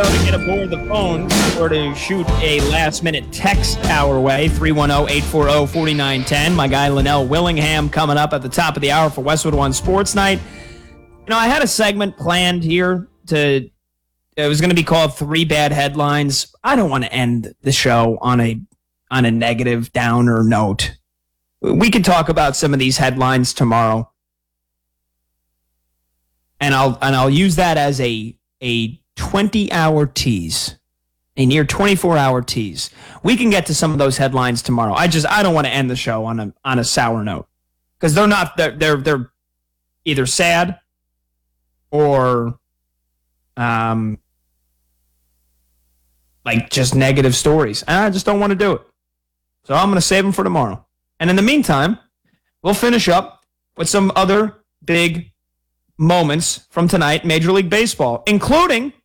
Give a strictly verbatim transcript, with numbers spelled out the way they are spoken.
though, to get aboard the phone or to shoot a last-minute text our way, three one zero, eight four zero, four nine one zero. My guy, Linnell Willingham, coming up at the top of the hour for Westwood One Sports Night. You know, I had a segment planned here to, it was going to be called Three Bad Headlines. I don't want to end the show on a on a negative, downer note. We can talk about some of these headlines tomorrow. And I'll and I'll use that as a a twenty-hour tease, a near twenty-four hour tease. We can get to some of those headlines tomorrow. I just I don't want to end the show on a on a sour note because they're not they're, they're they're either sad or um like just negative stories. And I just don't want to do it, so I'm going to save them for tomorrow. And in the meantime, we'll finish up with some other big moments from tonight, Major League Baseball, including